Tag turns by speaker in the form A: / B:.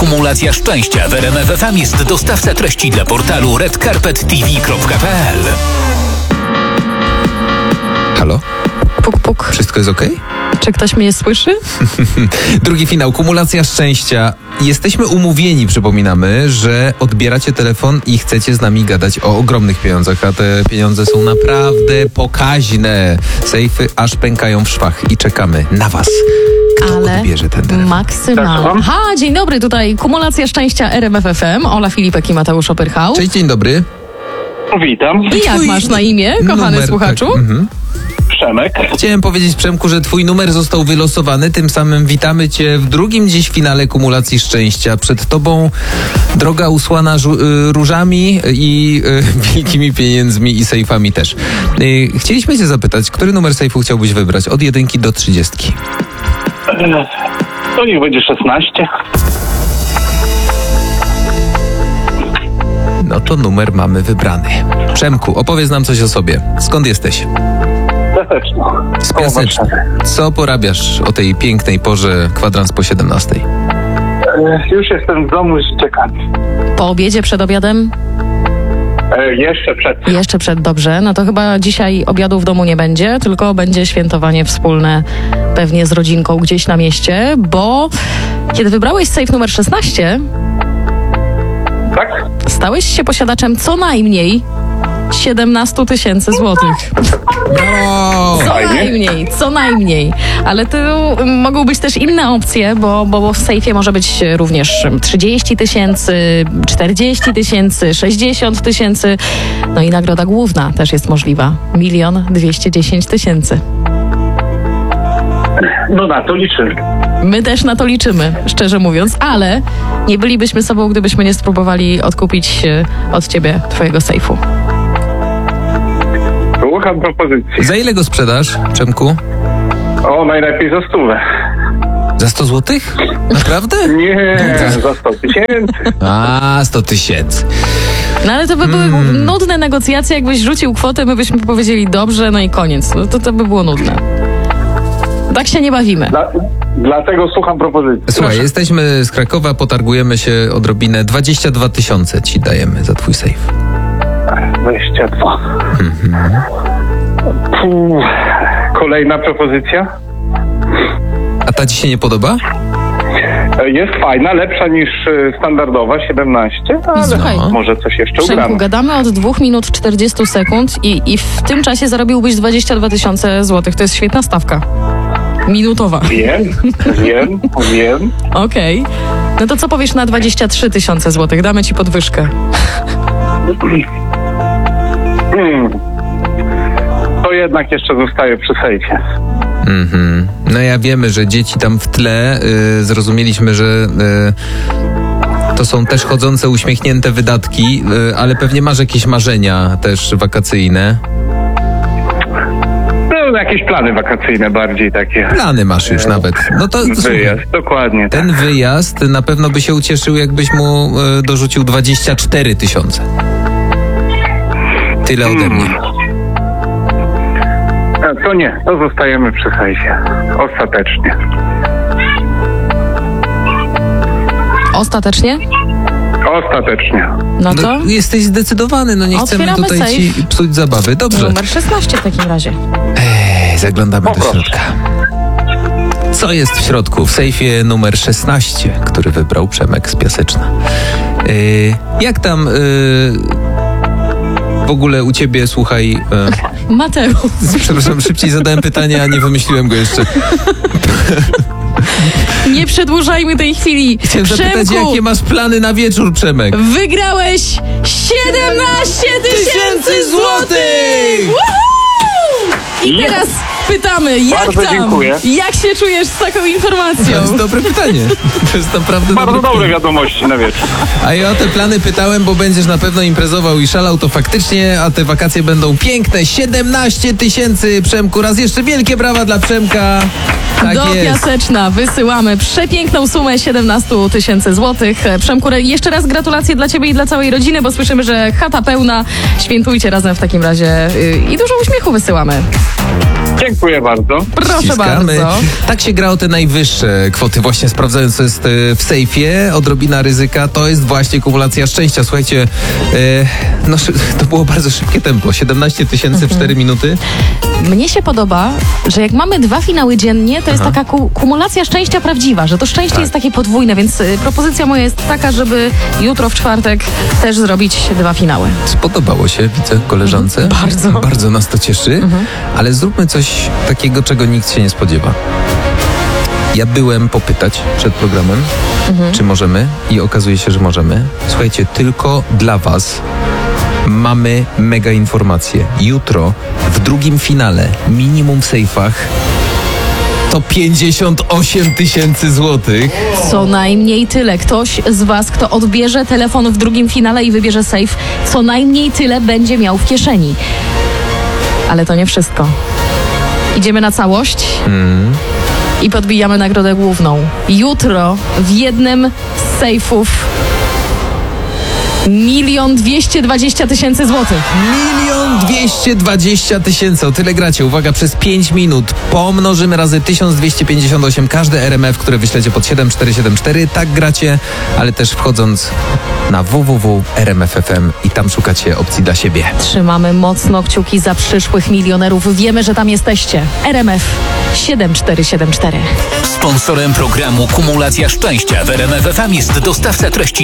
A: Kumulacja szczęścia w RMF FM jest dostawca treści dla portalu redcarpettv.pl.
B: Halo?
C: Puk, puk.
B: Wszystko jest okej?
C: Czy ktoś mnie słyszy?
B: Drugi finał, kumulacja szczęścia. Jesteśmy umówieni, przypominamy, że odbieracie telefon i chcecie z nami gadać o ogromnych pieniądzach, a te pieniądze są naprawdę pokaźne. Sejfy aż pękają w szwach i czekamy na was. Kto odbierze ten telefon?
C: Maksymalnie. Dzień dobry, tutaj kumulacja szczęścia RMF FM. Ola Filipek i Mateusz Opyrchał.
B: Cześć, dzień dobry.
D: Witam.
C: I jak masz na imię, kochany
B: Numer,
C: słuchaczu?
B: Tak,
D: Przemek.
B: Chciałem powiedzieć, Przemku, że twój numer został wylosowany, tym samym witamy cię w drugim dziś finale kumulacji szczęścia. Przed tobą droga usłana różami i wielkimi pieniędzmi i sejfami też. Chcieliśmy cię zapytać, który numer sejfu chciałbyś wybrać od 1 do 30?
D: To niech będzie 16.
B: No to numer mamy wybrany. Przemku, opowiedz nam coś o sobie. Skąd jesteś?
D: Piaseczno.
B: Z Piaseczna. Co porabiasz o tej pięknej porze, kwadrans po 17?
D: Już jestem w domu i czekam.
C: Po obiedzie, przed obiadem?
D: Jeszcze przed.
C: Jeszcze przed, dobrze. No to chyba dzisiaj obiadu w domu nie będzie, tylko będzie świętowanie wspólne pewnie z rodzinką gdzieś na mieście, bo kiedy wybrałeś sejf numer 16,
D: Tak?
C: stałeś się posiadaczem co najmniej 17 000 złotych. Co najmniej. Ale tu mogą być też inne opcje, bo w sejfie może być również 30 000, 40 000, 60 000. No i nagroda główna też jest możliwa. 1 210 000.
D: No na to liczymy.
C: My też na to liczymy, szczerze mówiąc, ale nie bylibyśmy sobą, gdybyśmy nie spróbowali odkupić od ciebie twojego sejfu.
D: Słucham propozycji.
B: Za ile go sprzedasz, Przemku?
D: O, najlepiej za 100.
B: Za 100 złotych? Naprawdę?
D: Nie, za 100 000.
B: A, 100 000.
C: No ale to by były nudne negocjacje, jakbyś rzucił kwotę, my byśmy powiedzieli dobrze, no i koniec. No to by było nudne. Tak się nie bawimy.
D: Dlatego słucham propozycji.
B: Słuchaj, jesteśmy z Krakowa, potargujemy się odrobinę. 22 000 ci dajemy za twój sejf.
D: 22. Kolejna propozycja.
B: A ta ci się nie podoba?
D: Jest fajna, lepsza niż standardowa, 17, ale
C: Słuchaj,
D: może coś jeszcze
C: Przemku,
D: ugramy.
C: gadamy od 2 minut 40 sekund i w tym czasie zarobiłbyś 22 000 złotych. To jest świetna stawka. Minutowa.
D: Wiem.
C: Okej. No to co powiesz na 23 000 złotych? Damy ci podwyżkę.
D: To jednak jeszcze zostaje przy sejfie.
B: No ja wiemy, że dzieci tam w tle, zrozumieliśmy, że to są też chodzące, uśmiechnięte wydatki, ale pewnie masz jakieś marzenia też wakacyjne.
D: No, jakieś plany wakacyjne bardziej takie.
B: Plany masz już nawet. No to
D: Wyjazd, dokładnie.
B: ten wyjazd na pewno by się ucieszył, jakbyś mu dorzucił 24 000. Tyle ode mnie.
D: To nie, to zostajemy przy sejfie. Ostatecznie.
C: Ostatecznie?
D: Ostatecznie.
C: No to
B: No, jesteś zdecydowany, no nie chcemy
C: Otwieramy
B: tutaj
C: sejf.
B: ci psuć zabawy. Dobrze.
C: numer 16 w takim razie.
B: Zaglądamy do
D: Poproszę.
B: środka. Co jest w środku? W sejfie numer 16, który wybrał Przemek z Piaseczna. Jak tam w ogóle u ciebie, słuchaj...
C: Mateusz.
B: Przepraszam, szybciej zadałem pytanie, a nie wymyśliłem go jeszcze.
C: Nie przedłużajmy tej chwili.
B: Chciałem zapytać,
C: Przemku,
B: jakie masz plany na wieczór, Przemek?
C: wygrałeś 17 000 złotych! I teraz pytamy, jak
D: Bardzo
C: tam?
D: dziękuję.
C: Jak się czujesz z taką
B: To
C: informacją?
B: jest dobre pytanie. To jest naprawdę
D: Bardzo dobre
B: pytanie.
D: wiadomości na wieczór.
B: A ja o te plany pytałem, bo będziesz na pewno imprezował i szalał, to faktycznie, a te wakacje będą piękne. 17 000, Przemku. Raz jeszcze wielkie brawa dla Przemka. Tak
C: Do
B: jest.
C: Piaseczna wysyłamy przepiękną sumę 17 000 złotych. Przemku, jeszcze raz gratulacje dla ciebie i dla całej rodziny, bo słyszymy, że chata pełna. Świętujcie razem w takim razie i dużo uśmiechu wysyłamy.
D: Dziękuję bardzo.
C: Proszę
B: Ściskamy.
C: bardzo.
B: Tak się gra o te najwyższe kwoty, właśnie sprawdzając, co jest w sejfie. Odrobina ryzyka to jest właśnie kumulacja szczęścia. Słuchajcie, to było bardzo szybkie tempo. 17 tysięcy w 4 minuty.
C: Mnie się podoba, że jak mamy 2 finały dziennie, to jest taka kumulacja szczęścia prawdziwa, że to szczęście jest takie podwójne, więc propozycja moja jest taka, żeby jutro w czwartek też zrobić 2 finały.
B: Spodobało się, widzę, koleżance.
C: Bardzo.
B: Bardzo nas to cieszy, ale zróbmy coś takiego, czego nikt się nie spodziewa. Ja byłem popytać przed programem, czy możemy, i okazuje się, że możemy. Słuchajcie, tylko dla was mamy mega informację. Jutro w drugim finale, minimum w sejfach, to 58 tysięcy złotych.
C: Co najmniej tyle. Ktoś z was, kto odbierze telefon w drugim finale i wybierze safe, co najmniej tyle będzie miał w kieszeni. Ale to nie wszystko. Idziemy na całość i podbijamy nagrodę główną. Jutro w jednym z sejfów 1 220 000 złotych.
B: 1 220 000, o tyle gracie. Uwaga, przez 5 minut pomnożymy razy 1258 każde RMF, które wyślecie pod 7474. Tak gracie, ale też wchodząc na www.rmf.fm i tam szukacie opcji dla siebie.
C: Trzymamy mocno kciuki za przyszłych milionerów. Wiemy, że tam jesteście. RMF 7474.
A: Sponsorem programu Kumulacja Szczęścia w RMF FM jest dostawca treści